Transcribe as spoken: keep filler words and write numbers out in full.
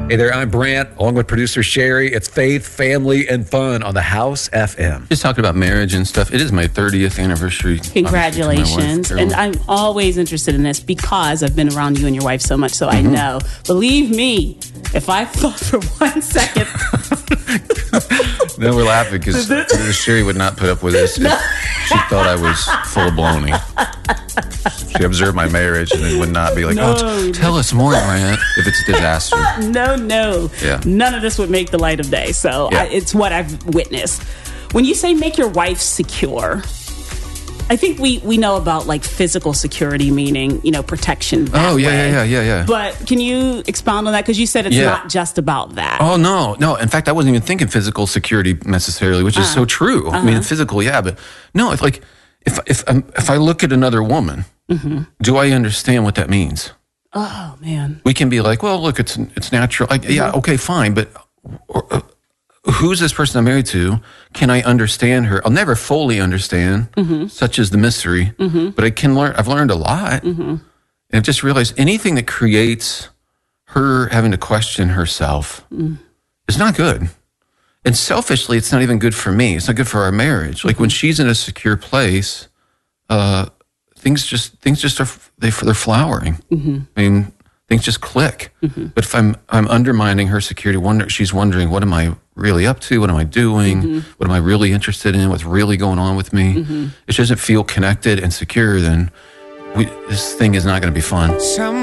Hey there, I'm Brant, along with producer Sherry. It's Faith, Family, and Fun on the House F M. Just talking about marriage and stuff. It is my thirtieth anniversary. Congratulations. And I'm always interested in this because I've been around you and your wife so much, so mm-hmm. I know. Believe me, if I thought for one second... No, we're laughing because Sherry would not put up with this. No. She thought I was full of baloney. She observed my marriage and then would not be like, no, oh, t- tell us more, Brant, if it's a disaster. No, no. Yeah. None of this would make the light of day. So yeah. I, it's what I've witnessed. When you say make your wife secure, I think we, we know about like physical security, meaning, you know, protection. Oh, yeah, way. yeah, yeah, yeah, yeah. But can you expound on that? Because you said it's yeah. not just about that. Oh, no, no. In fact, I wasn't even thinking physical security necessarily, which is uh-huh. so true. Uh-huh. I mean, physical, yeah, but no, it's like if if um, if I look at another woman, mm-hmm. do I understand what that means? Oh, man. We can be like, well, look, it's it's natural. Like, mm-hmm. yeah, okay, fine, but uh, who's this person I'm married to? Can I understand her? I'll never fully understand, mm-hmm. such as the mystery, mm-hmm. but I can learn. I've learned a lot, mm-hmm. and I've just realized anything that creates her having to question herself mm. is not good. And selfishly, it's not even good for me. It's not good for our marriage. Like mm-hmm. when she's in a secure place, uh, things just things just are they they're flowering. Mm-hmm. I mean, things just click. Mm-hmm. But if I'm I'm undermining her security, wonder she's wondering, what am I really up to? What am I doing? Mm-hmm. What am I really interested in? What's really going on with me? Mm-hmm. If she doesn't feel connected and secure, then we, this thing is not going to be fun. Some